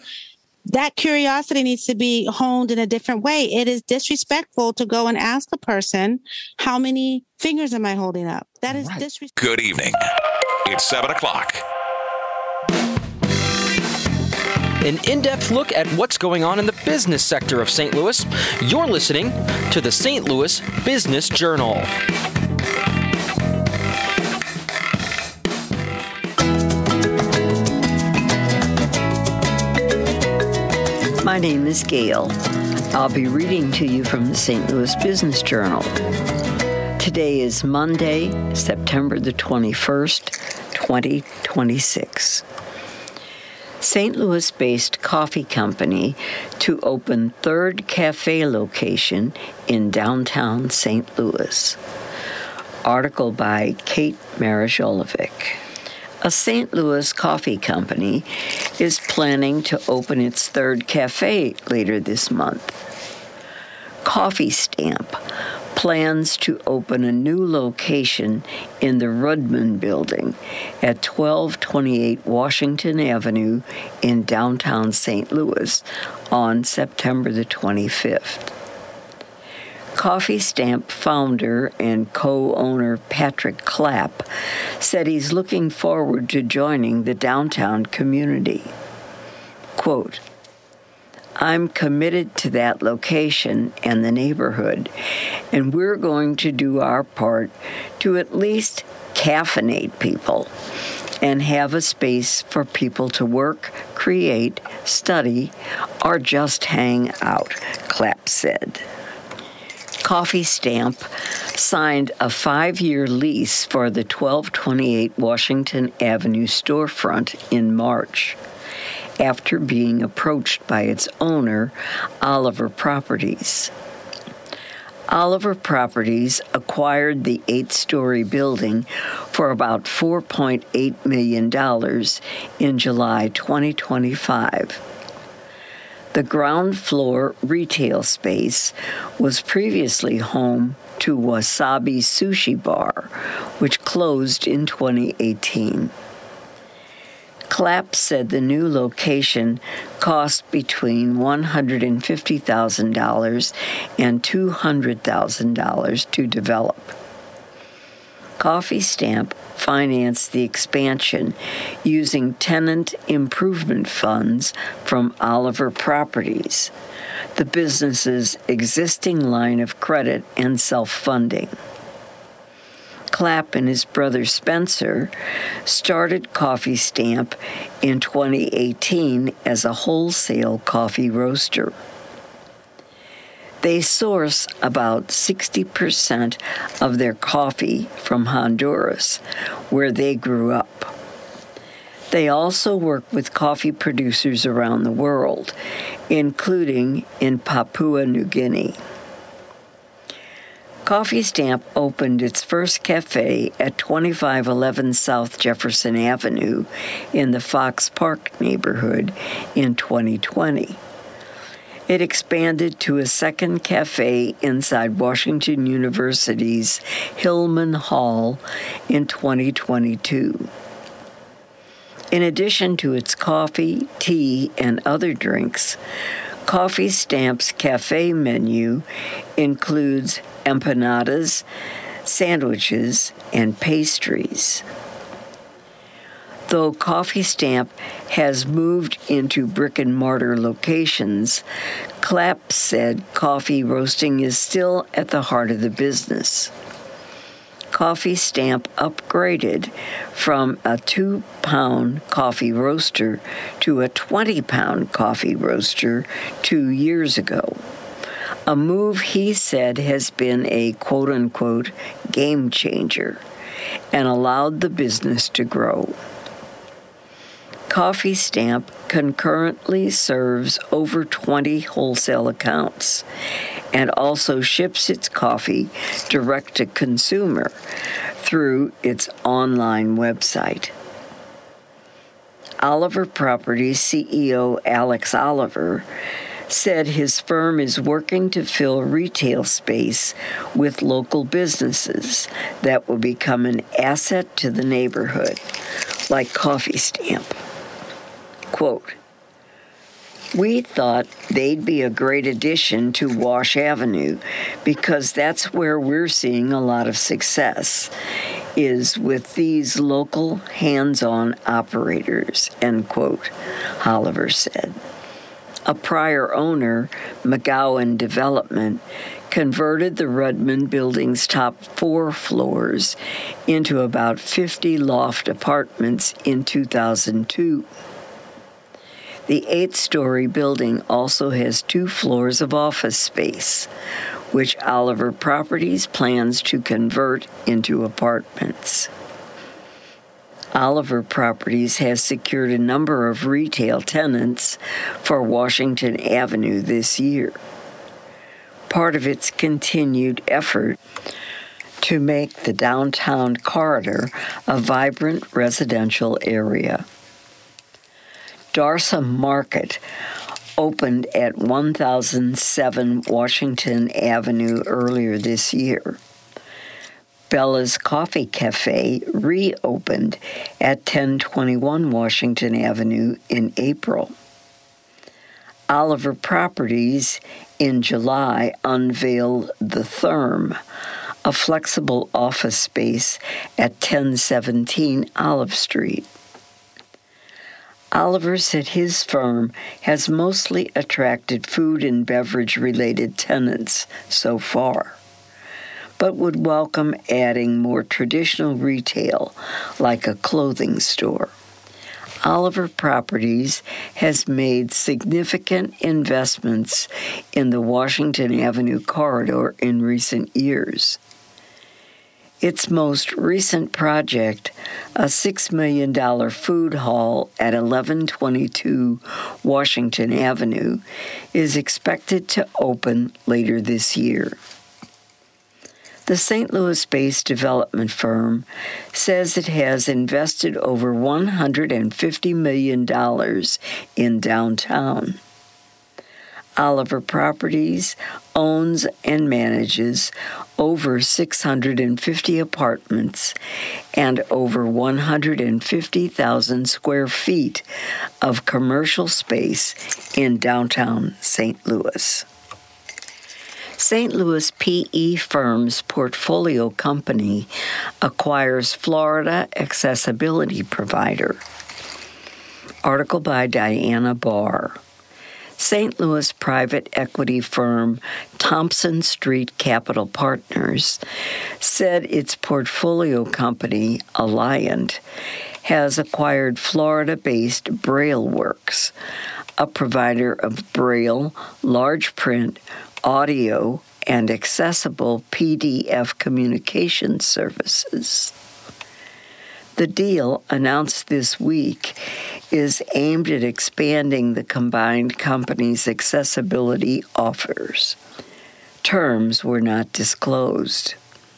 that curiosity needs to be honed in a different way. It is disrespectful to go and ask a person, how many fingers am I holding up? That is disrespectful. Good evening. It's 7 o'clock. An in-depth look at what's going on in the business sector of St. Louis. You're listening to the St. Louis Business Journal. My name is Gail. I'll be reading to you from the St. Louis Business Journal. Today is Monday, September the 21st, 2026. St. Louis-based coffee company to open third cafe location in downtown St. Louis. Article by Kate Marajolovic. A St. Louis coffee company is planning to open its third cafe later this month. Coffee Stamp plans to open a new location in the Rudman Building at 1228 Washington Avenue in downtown St. Louis on September the 25th. Coffee Stamp founder and co-owner Patrick Clapp said he's looking forward to joining the downtown community. Quote, I'm committed to that location and the neighborhood, and we're going to do our part to at least caffeinate people and have a space for people to work, create, study, or just hang out, Clapp said. Coffee Stamp signed a 5-year lease for the 1228 Washington Avenue storefront in March, after being approached by its owner, Oliver Properties. Oliver Properties acquired the 8-story building for about $4.8 million in July 2025. The ground floor retail space was previously home to Wasabi Sushi Bar, which closed in 2018. Clapp said the new location cost between $150,000 and $200,000 to develop. Coffee Stamp financed the expansion using tenant improvement funds from Oliver Properties, the business's existing line of credit and self-funding. Clapp and his brother Spencer started Coffee Stamp in 2018 as a wholesale coffee roaster. They source about 60% of their coffee from Honduras, where they grew up. They also work with coffee producers around the world, including in Papua New Guinea. Coffee Stamp opened its first cafe at 2511 South Jefferson Avenue in the Fox Park neighborhood in 2020. It expanded to a second cafe inside Washington University's Hillman Hall in 2022. In addition to its coffee, tea, and other drinks, Coffee Stamp's cafe menu includes empanadas, sandwiches, and pastries. Though Coffee Stamp has moved into brick-and-mortar locations, Clapp said coffee roasting is still at the heart of the business. Coffee Stamp upgraded from a 2-pound coffee roaster to a 20-pound coffee roaster 2 years ago, a move he said has been a quote-unquote game changer and allowed the business to grow. Coffee Stamp concurrently serves over 20 wholesale accounts and also ships its coffee direct to consumer through its online website. Oliver Properties CEO Alex Oliver said his firm is working to fill retail space with local businesses that will become an asset to the neighborhood, like Coffee Stamp. Quote, We thought they'd be a great addition to Wash Avenue because that's where we're seeing a lot of success, is with these local hands-on operators, end quote, Oliver said. A prior owner, McGowan Development, converted the Rudman building's top 4 floors into about 50 loft apartments in 2002. The 8-story building also has 2 floors of office space, which Oliver Properties plans to convert into apartments. Oliver Properties has secured a number of retail tenants for Washington Avenue this year, part of its continued effort to make the downtown corridor a vibrant residential area. Darsham Market opened at 1007 Washington Avenue earlier this year. Bella's Coffee Cafe reopened at 1021 Washington Avenue in April. Oliver Properties in July unveiled The Therm, a flexible office space at 1017 Olive Street. Oliver said his firm has mostly attracted food and beverage-related tenants so far, but would welcome adding more traditional retail, like a clothing store. Oliver Properties has made significant investments in the Washington Avenue corridor in recent years. Its most recent project, a $6 million food hall at 1122 Washington Avenue, is expected to open later this year. The St. Louis-based development firm says it has invested over $150 million in downtown. Oliver Properties owns and manages over 650 apartments and over 150,000 square feet of commercial space in downtown St. Louis. St. Louis PE Firm's portfolio company acquires Florida accessibility provider. Article by Diana Barr. St. Louis private equity firm Thompson Street Capital Partners said its portfolio company, Alliant, has acquired Florida-based BrailleWorks, a provider of Braille, large print, audio, and accessible PDF communication services. The deal, announced this week, is aimed at expanding the combined company's accessibility offers. Terms were not disclosed.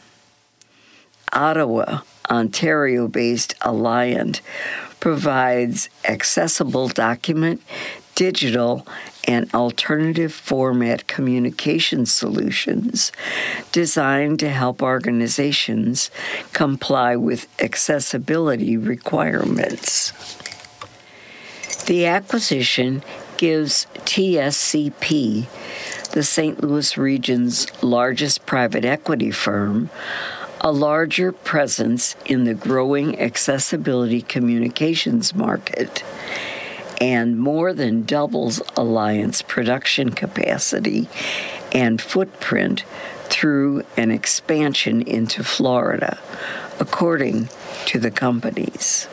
Ottawa, Ontario-based Alliant provides accessible document, digital, and alternative format communication solutions designed to help organizations comply with accessibility requirements. The acquisition gives TSCP, the St. Louis region's largest private equity firm, a larger presence in the growing accessibility communications market, and more than doubles Alliant's production capacity and footprint through an expansion into Florida, according to the companies.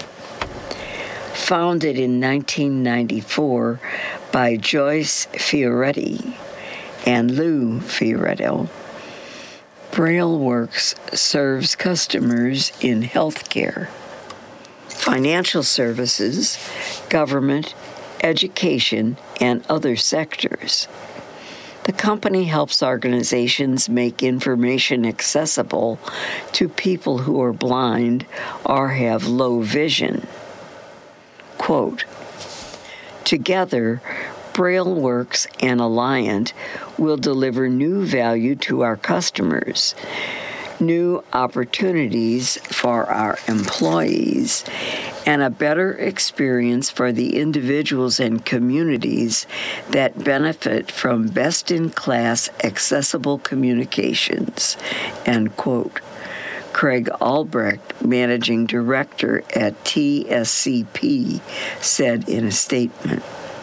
Founded in 1994 by Joyce Fioretti and Lou Fioretto, BrailleWorks serves customers in healthcare, financial services, government, education, and other sectors. The company helps organizations make information accessible to people who are blind or have low vision. Quote, together, BrailleWorks and Alliant will deliver new value to our customers, new opportunities for our employees, and a better experience for the individuals and communities that benefit from best-in-class accessible communications, end quote. Craig Albrecht, managing director at TSCP, said in a statement.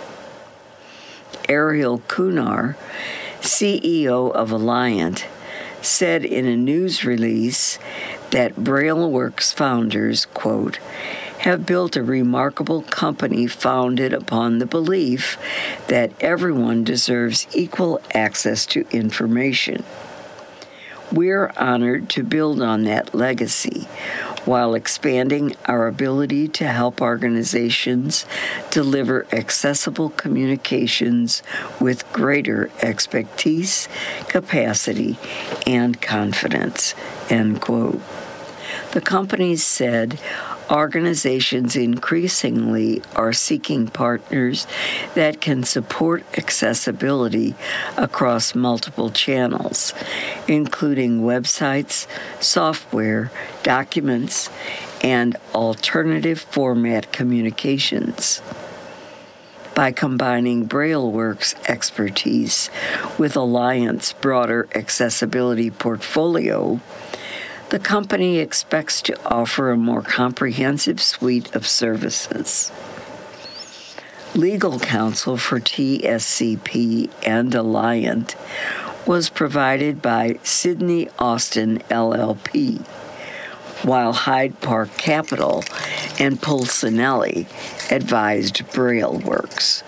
Ariel Kunar, CEO of Alliant, said in a news release that BrailleWorks founders, quote, have built a remarkable company founded upon the belief that everyone deserves equal access to information. We're honored to build on that legacy while expanding our ability to help organizations deliver accessible communications with greater expertise, capacity, and confidence, end quote. The company said organizations increasingly are seeking partners that can support accessibility across multiple channels, including websites, software, documents, and alternative format communications. By combining BrailleWorks expertise with Alliant's broader accessibility portfolio, the company expects to offer a more comprehensive suite of services. Legal counsel for TSCP and Alliant was provided by Sidney Austin LLP, while Hyde Park Capital and Pulcinelli advised BrailleWorks.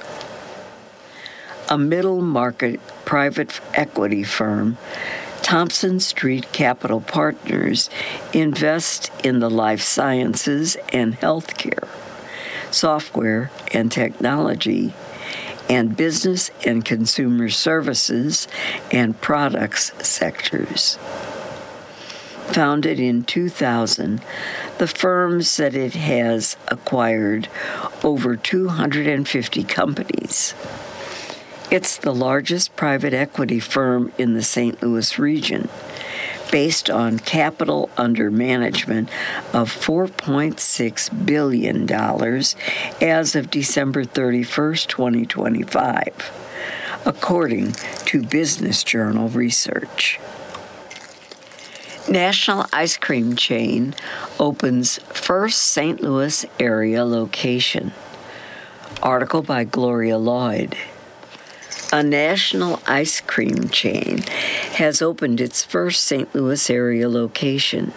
A middle-market private equity firm, Thompson Street Capital Partners, invest in the life sciences and healthcare, software and technology, and business and consumer services and products sectors. Founded in 2000, the firm said it has acquired over 250 companies. It's the largest private equity firm in the St. Louis region, based on capital under management of $4.6 billion as of December 31st, 2025, according to Business Journal research. National ice cream chain opens first St. Louis area location. Article by Gloria Lloyd. A national ice cream chain has opened its first St. Louis area location.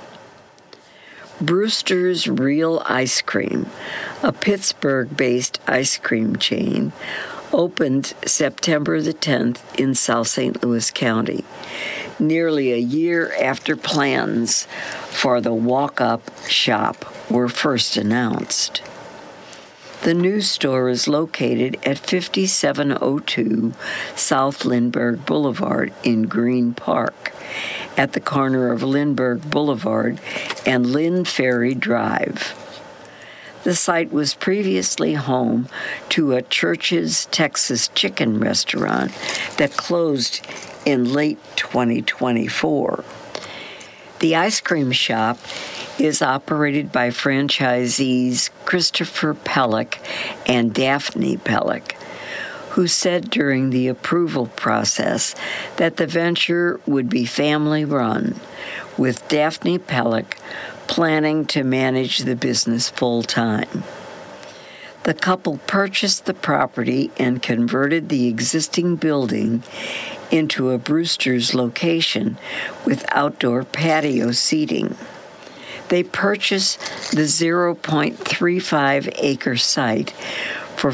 Brewster's Real Ice Cream, a Pittsburgh-based ice cream chain, opened September the 10th in South St. Louis County, nearly a year after plans for the walk-up shop were first announced. The new store is located at 5702 South Lindbergh Boulevard in Green Park, at the corner of Lindbergh Boulevard and Lynn Ferry Drive. The site was previously home to a Church's Texas Chicken restaurant that closed in late 2024. The ice cream shop is operated by franchisees Christopher Pellick and Daphne Pellick, who said during the approval process that the venture would be family-run, with Daphne Pellick planning to manage the business full-time. The couple purchased the property and converted the existing building into a Brewster's location with outdoor patio seating. They purchased the 0.35-acre site for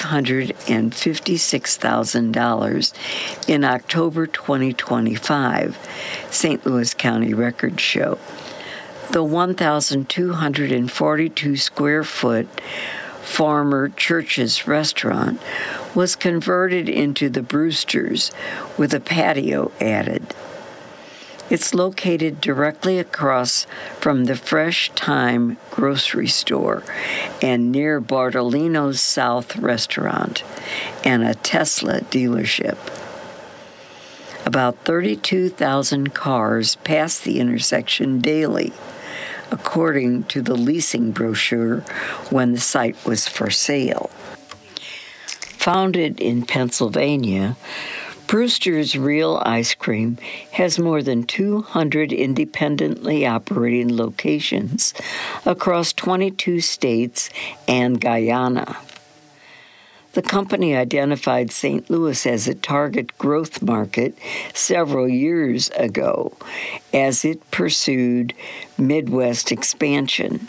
$556,000 in October 2025, St. Louis County records show. The 1,242 square foot former Church's restaurant was converted into the Brewster's with a patio added. It's located directly across from the Fresh Thyme grocery store and near Bartolino's South restaurant and a Tesla dealership. About 32,000 cars pass the intersection daily, according to the leasing brochure when the site was for sale. Founded in Pennsylvania, Brewster's Real Ice Cream has more than 200 independently operating locations across 22 states and Guyana. The company identified St. Louis as a target growth market several years ago as it pursued Midwest expansion.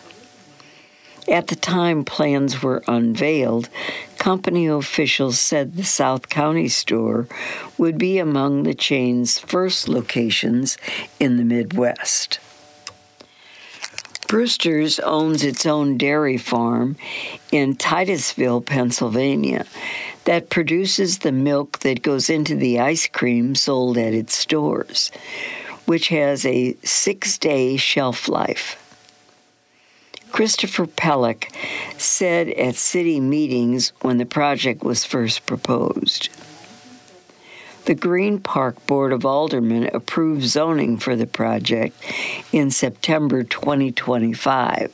At the time plans were unveiled, company officials said the South County store would be among the chain's first locations in the Midwest. Brewster's owns its own dairy farm in Titusville, Pennsylvania, that produces the milk that goes into the ice cream sold at its stores, which has a 6-day shelf life. Christopher Pellick said at city meetings when the project was first proposed. The Green Park Board of Aldermen approved zoning for the project in September 2025.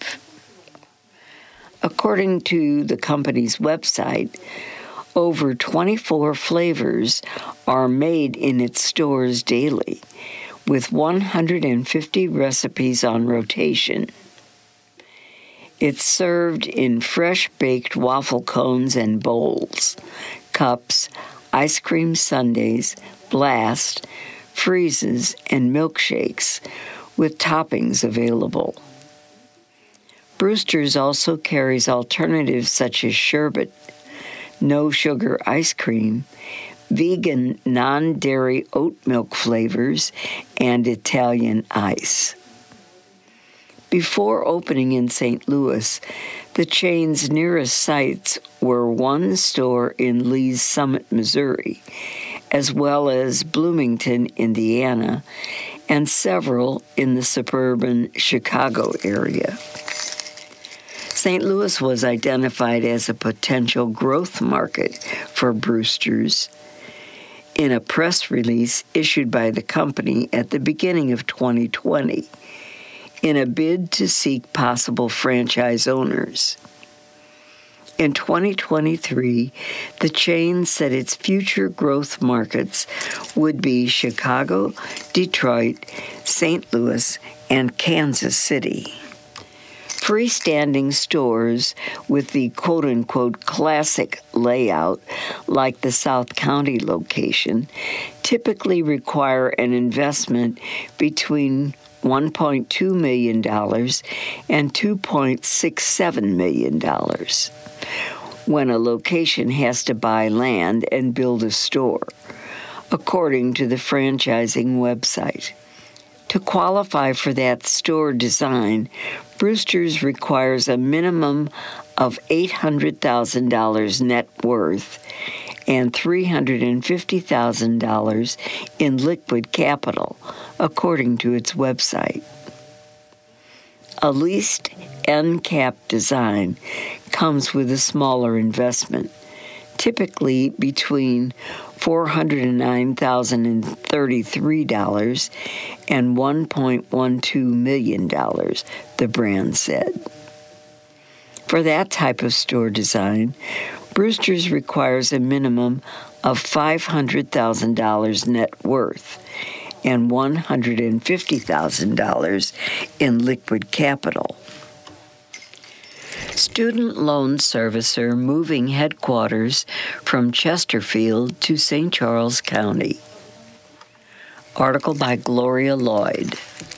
According to the company's website, over 24 flavors are made in its stores daily, with 150 recipes on rotation. It's served in fresh-baked waffle cones and bowls, cups, ice cream sundaes, blast, freezes, and milkshakes, with toppings available. Brewster's also carries alternatives such as sherbet, no-sugar ice cream, vegan non-dairy oat milk flavors, and Italian ice. Before opening in St. Louis, the chain's nearest sites were one store in Lee's Summit, Missouri, as well as Bloomington, Indiana, and several in the suburban Chicago area. St. Louis was identified as a potential growth market for Brewster's in a press release issued by the company at the beginning of 2020. In a bid to seek possible franchise owners. In 2023, the chain said its future growth markets would be Chicago, Detroit, St. Louis, and Kansas City. Freestanding stores with the quote-unquote classic layout, like the South County location, typically require an investment between $1.2 million and $2.67 million when a location has to buy land and build a store, according to the franchising website. To qualify for that store design, Brewster's requires a minimum of $800,000 net worth and $350,000 in liquid capital, according to its website. A leased end-cap design comes with a smaller investment, typically between $409,033 and $1.12 million, the brand said. For that type of store design, Brewster's requires a minimum of $500,000 net worth and $150,000 in liquid capital. Student loan servicer moving headquarters from Chesterfield to St. Charles County. Article by Gloria Lloyd.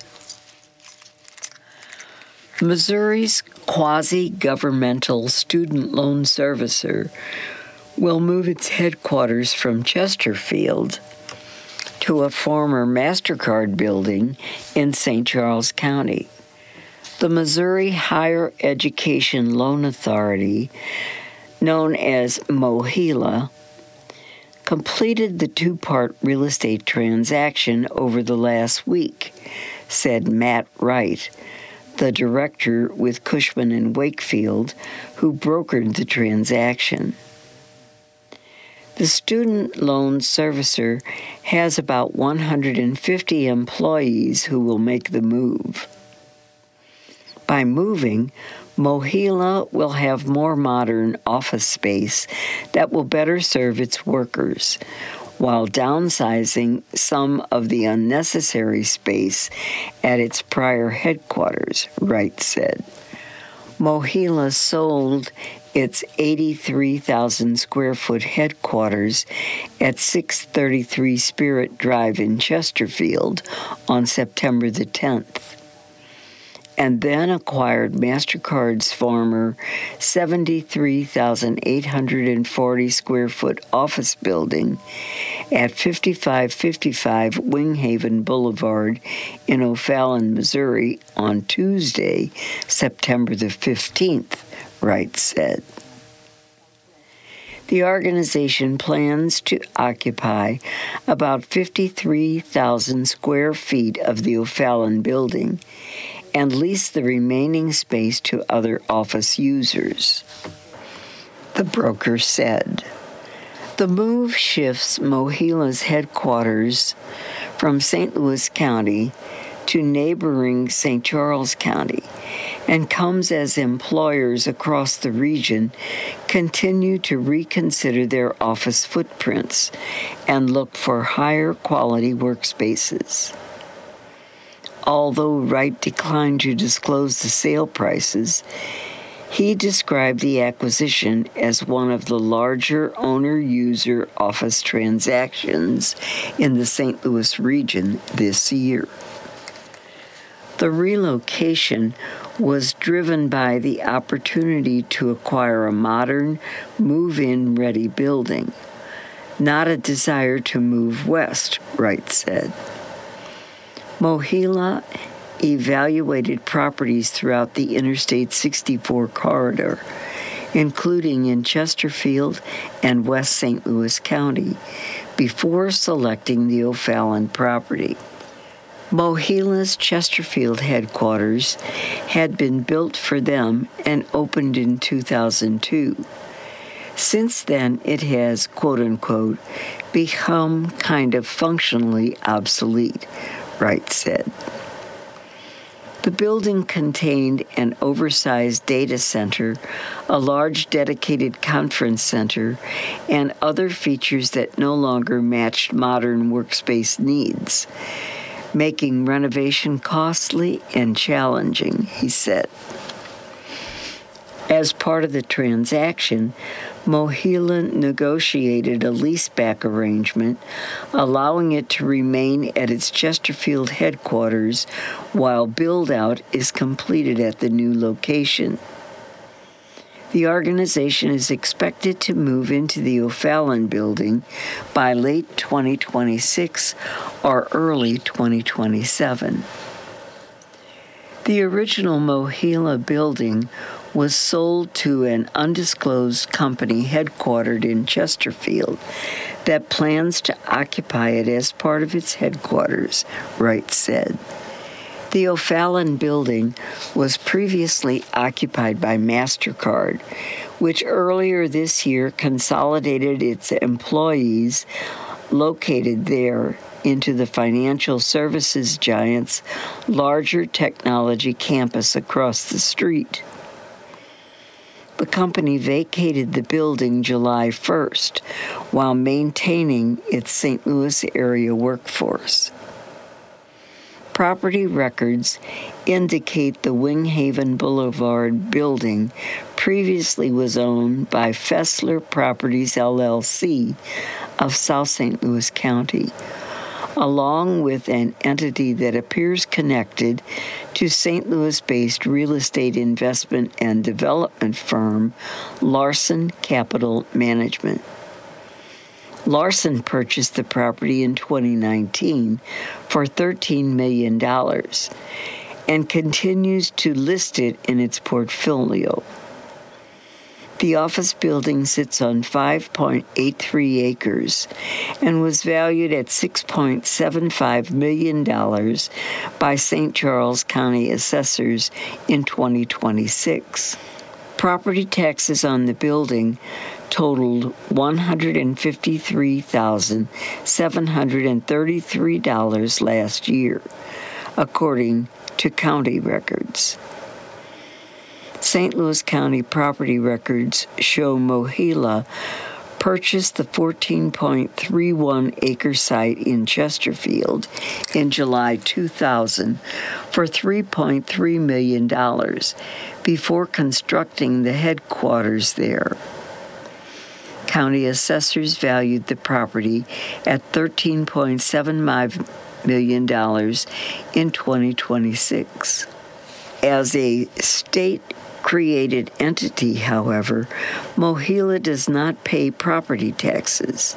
Missouri's quasi-governmental student loan servicer will move its headquarters from Chesterfield to a former MasterCard building in St. Charles County. The Missouri Higher Education Loan Authority, known as MOHELA, completed the two-part real estate transaction over the last week, said Matt Wright, the director with Cushman and Wakefield, who brokered the transaction. The student loan servicer has about 150 employees who will make the move. By moving, Mohila will have more modern office space that will better serve its workers, while downsizing some of the unnecessary space at its prior headquarters, Wright said. Mohila sold its 83,000 square foot headquarters at 633 Spirit Drive in Chesterfield on September the 10th, and then acquired MasterCard's former 73,840 square foot office building at 5555 Winghaven Boulevard in O'Fallon, Missouri on Tuesday, September the 15th, Wright said. The organization plans to occupy about 53,000 square feet of the O'Fallon building and lease the remaining space to other office users, the broker said. The move shifts Mohila's headquarters from St. Louis County to neighboring St. Charles County and comes as employers across the region continue to reconsider their office footprints and look for higher quality workspaces. Although Wright declined to disclose the sale prices, he described the acquisition as one of the larger owner-user office transactions in the St. Louis region this year. The relocation was driven by the opportunity to acquire a modern, move-in ready building, not a desire to move west, Wright said. Mohila evaluated properties throughout the Interstate 64 corridor, including in Chesterfield and West St. Louis County, before selecting the O'Fallon property. Mohila's Chesterfield headquarters had been built for them and opened in 2002. Since then, it has, quote-unquote, become kind of functionally obsolete, Wright said. The building contained an oversized data center, a large dedicated conference center, and other features that no longer matched modern workspace needs, making renovation costly and challenging, he said. As part of the transaction, Mohila negotiated a leaseback arrangement, allowing it to remain at its Chesterfield headquarters while build-out is completed at the new location. The organization is expected to move into the O'Fallon building by late 2026 or early 2027. The original Mohila building was sold to an undisclosed company headquartered in Chesterfield that plans to occupy it as part of its headquarters, Wright said. The O'Fallon building was previously occupied by MasterCard, which earlier this year consolidated its employees located there into the financial services giant's larger technology campus across the street. The company vacated the building July 1st while maintaining its St. Louis area workforce. Property records indicate the Winghaven Boulevard building previously was owned by Fessler Properties, LLC of South St. Louis County, along with an entity that appears connected to St. Louis-based real estate investment and development firm Larson Capital Management. Larson purchased the property in 2019 for $13 million and continues to list it in its portfolio. The office building sits on 5.83 acres and was valued at $6.75 million by St. Charles County assessors in 2026. Property taxes on the building totaled $153,733 last year, according to county records. St. Louis County property records show Mohila purchased the 14.31-acre site in Chesterfield in July 2000 for $3.3 million before constructing the headquarters there. County assessors valued the property at $13.75 million in 2026. As a state-created entity, however, Mohila does not pay property taxes.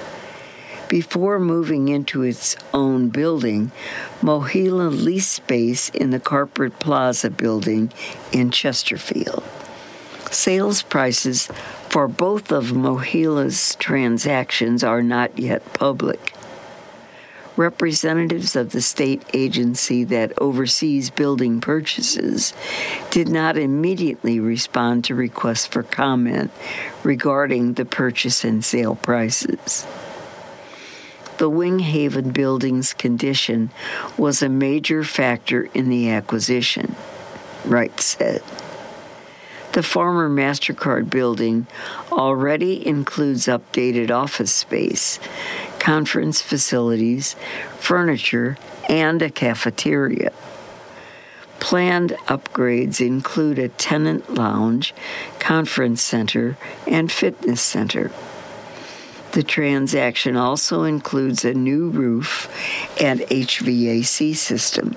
Before moving into its own building, Mohila leased space in the Corporate Plaza building in Chesterfield. Sales prices for both of Mohila's transactions are not yet public. Representatives of the state agency that oversees building purchases did not immediately respond to requests for comment regarding the purchase and sale prices. The Winghaven building's condition was a major factor in the acquisition, Wright said. The former MasterCard building already includes updated office space, conference facilities, furniture, and a cafeteria. Planned upgrades include a tenant lounge, conference center, and fitness center. The transaction also includes a new roof and HVAC system.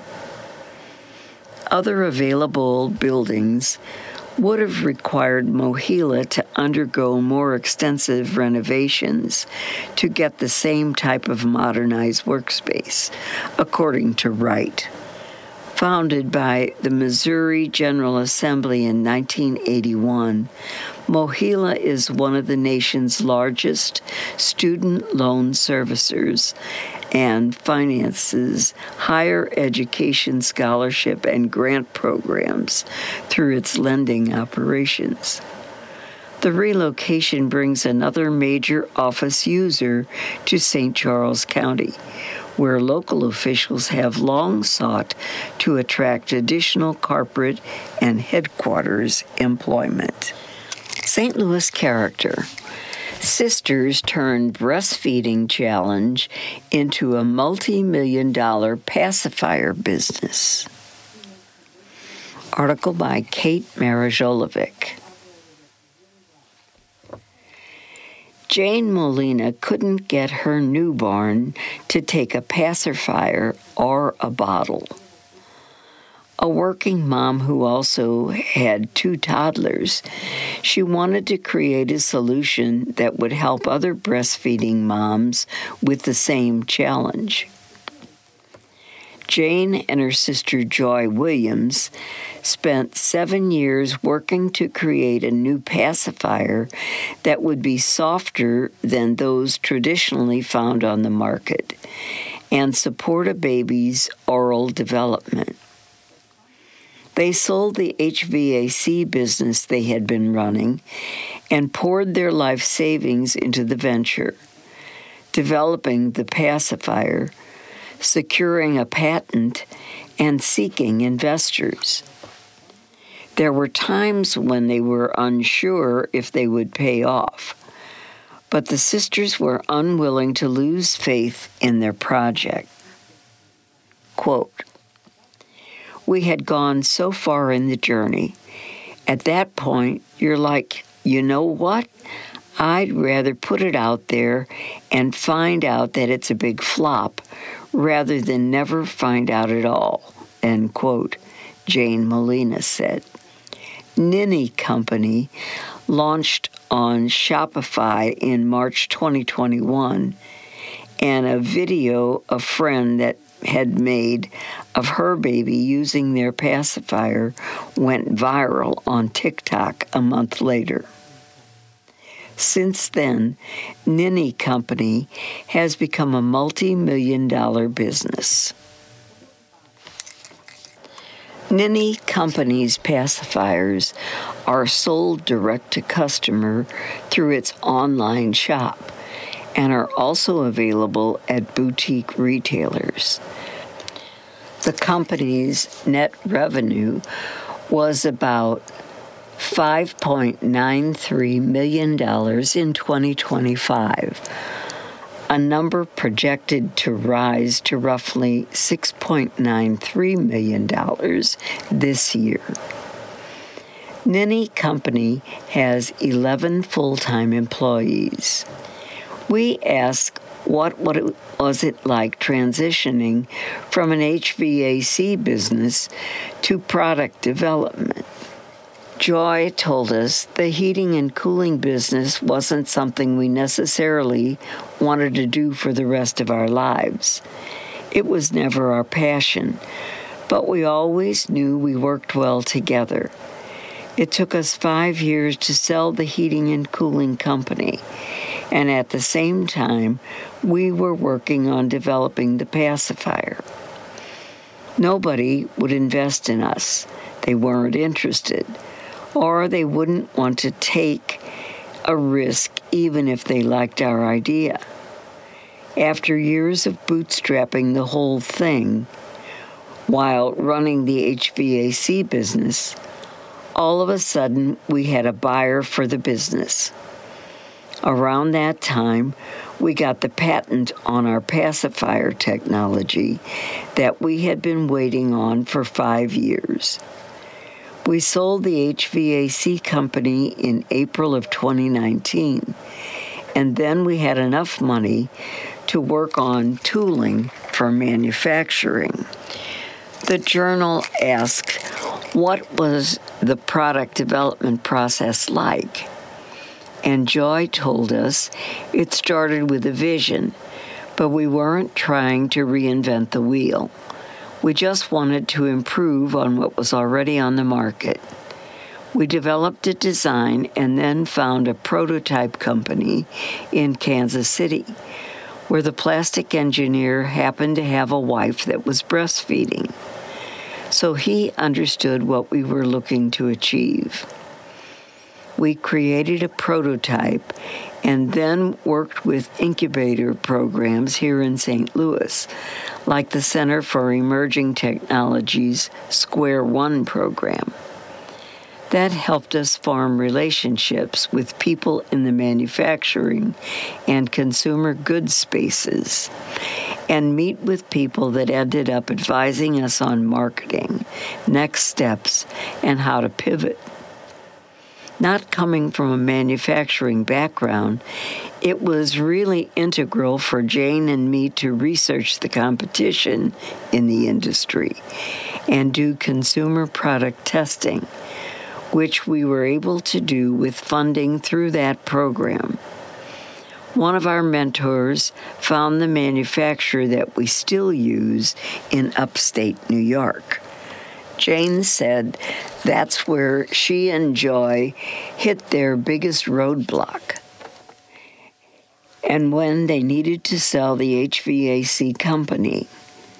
Other available buildings would have required Mohila to undergo more extensive renovations to get the same type of modernized workspace, according to Wright. Founded by the Missouri General Assembly in 1981, Mohila is one of the nation's largest student loan servicers and finances higher education scholarship and grant programs through its lending operations. The relocation brings another major office user to St. Charles County, where local officials have long sought to attract additional corporate and headquarters employment. St. Louis character. Sisters turned breastfeeding challenge into a multi-million-dollar pacifier business. Article by Kate Marajolovic. Jane Molina couldn't get her newborn to take a pacifier or a bottle. A working mom who also had 2 toddlers, she wanted to create a solution that would help other breastfeeding moms with the same challenge. Jane and her sister Joy Williams spent 7 years working to create a new pacifier that would be softer than those traditionally found on the market and support a baby's oral development. They sold the HVAC business they had been running and poured their life savings into the venture, developing the pacifier, securing a patent, and seeking investors. There were times when they were unsure if they would pay off, but the sisters were unwilling to lose faith in their project. Quote, "We had gone so far in the journey. At that point, you're like, you know what? I'd rather put it out there and find out that it's a big flop rather than never find out at all," end quote, Jane Molina said. Ninny Company launched on Shopify in March 2021, and a video a friend that had made of her baby using their pacifier went viral on TikTok a month later. Since then, Ninny Company has become a multi-million-dollar business. Ninny Company's pacifiers are sold direct to customer through its online shop and are also available at boutique retailers. The company's net revenue was about $5.93 million in 2025, a number projected to rise to roughly $6.93 million this year. Ninny Company has 11 full-time employees. We asked what was it like transitioning from an HVAC business to product development. Joy told us the heating and cooling business wasn't something we necessarily wanted to do for the rest of our lives. It was never our passion, but we always knew we worked well together. It took us 5 years to sell the heating and cooling company, and at the same time, we were working on developing the pacifier. Nobody would invest in us. They weren't interested, or they wouldn't want to take a risk even if they liked our idea. After years of bootstrapping the whole thing while running the HVAC business, all of a sudden we had a buyer for the business. Around that time, we got the patent on our pacifier technology that we had been waiting on for 5 years. We sold the HVAC company in April of 2019, and then we had enough money to work on tooling for manufacturing. The Journal asked, what was the product development process like? And Joy told us it started with a vision, but we weren't trying to reinvent the wheel. We just wanted to improve on what was already on the market. We developed a design and then found a prototype company in Kansas City, where the plastic engineer happened to have a wife that was breastfeeding. So he understood what we were looking to achieve. We created a prototype and then worked with incubator programs here in St. Louis, like the Center for Emerging Technologies Square One program. That helped us form relationships with people in the manufacturing and consumer goods spaces, and meet with people that ended up advising us on marketing, next steps, and how to pivot. Not coming from a manufacturing background, it was really integral for Jane and me to research the competition in the industry and do consumer product testing, which we were able to do with funding through that program. One of our mentors found the manufacturer that we still use in upstate New York. Jane said that's where she and Joy hit their biggest roadblock. And when they needed to sell the HVAC company,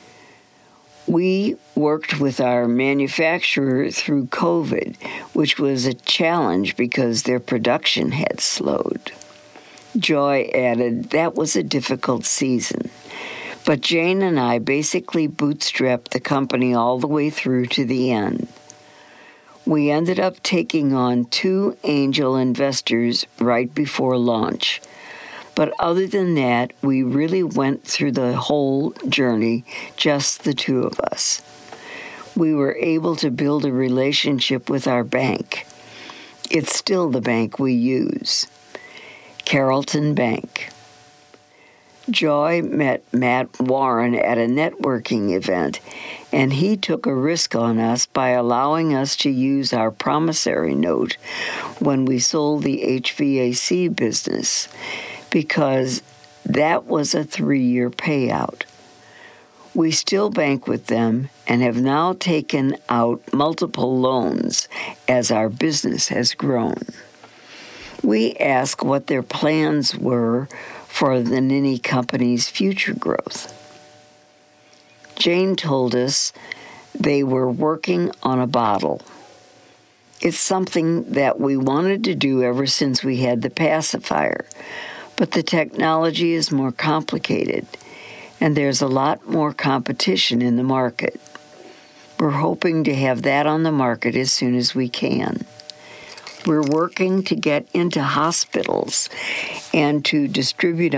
we worked with our manufacturer through COVID, which was a challenge because their production had slowed. Joy added, that was a difficult season. But Jane and I basically bootstrapped the company all the way through to the end. We ended up taking on 2 angel investors right before launch. But other than that, we really went through the whole journey, just the 2 of us. We were able to build a relationship with our bank. It's still the bank we use, Carrollton Bank. Joy met Matt Warren at a networking event, and he took a risk on us by allowing us to use our promissory note when we sold the HVAC business, because that was a 3-year payout. We still bank with them and have now taken out multiple loans as our business has grown. We asked what their plans were for the Ninny Company's future growth. Jane told us they were working on a bottle. It's something that we wanted to do ever since we had the pacifier, but the technology is more complicated, and there's a lot more competition in the market. We're hoping to have that on the market as soon as we can. We're working to get into hospitals and to distribute